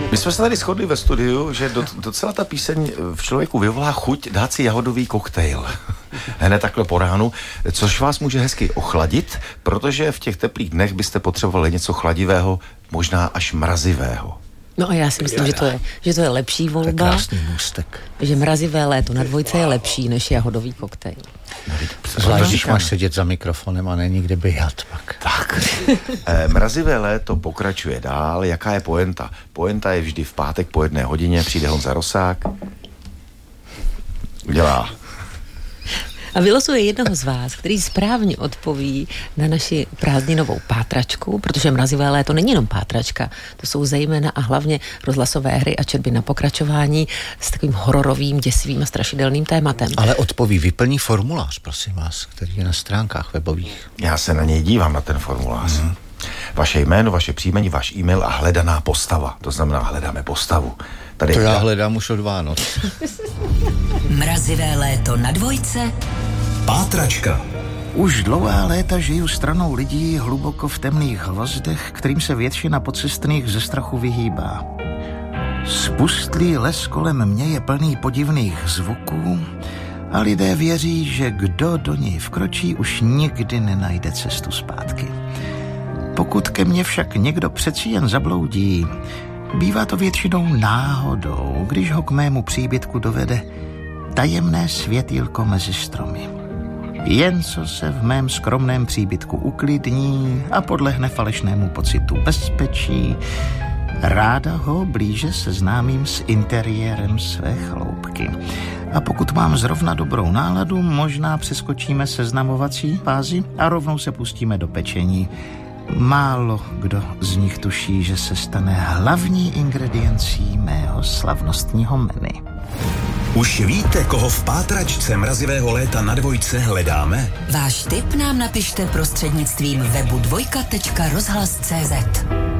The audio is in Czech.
My jsme se tady shodli ve studiu, že docela ta píseň v člověku vyvolá chuť dát si jahodový koktejl. Hned takhle po ránu, což vás může hezky ochladit, protože v těch teplých dnech byste potřebovali něco chladivého, možná až mrazivého. No a já si myslím, že to je lepší volba. To je krásný můstek. Že mrazivé léto na dvojce je lepší než jahodový koktejl. Zvlášť, když máš sedět za mikrofonem a není kde běhat pak. Tak. Mrazivé léto pokračuje dál. Jaká je poenta? Poenta je vždy v pátek po 1:00 přijde Honza Rosák. Udělá. A vylosuje jednoho z vás, který správně odpoví na naši prázdninovou pátračku, protože mrazivé léto není jenom pátračka, to jsou zejména a hlavně rozhlasové hry a četby na pokračování s takovým hororovým, děsivým a strašidelným tématem. Ale odpoví, vyplní formulář, prosím vás, který je na stránkách webových. Já se na něj dívám, na ten formulář. Vaše jméno, vaše příjmení, váš e-mail a hledaná postava. To znamená, hledáme postavu. Tady to já hledám už od Vánoc. Mrazivé léto na dvojce. Pátračka. Už dlouhá léta žiju stranou lidí hluboko v temných hvozdech, kterým se většina pocestných ze strachu vyhýbá. Spustlý les kolem mě je plný podivných zvuků a lidé věří, že kdo do něj vkročí, už nikdy nenajde cestu zpátky. Pokud ke mně však někdo přeci jen zabloudí, bývá to většinou náhodou, když ho k mému příbytku dovede tajemné světýlko mezi stromy. Jen co se v mém skromném příbytku uklidní a podlehne falešnému pocitu bezpečí, ráda ho blíže seznámím s interiérem své chloupky. A pokud mám zrovna dobrou náladu, možná přeskočíme seznamovací fázi a rovnou se pustíme do pečení. Málo kdo z nich tuší, že se stane hlavní ingrediencí mého slavnostního menu. Už víte, koho v pátračce mrazivého léta na dvojce hledáme? Váš tip nám napište prostřednictvím webu dvojka.rozhlas.cz.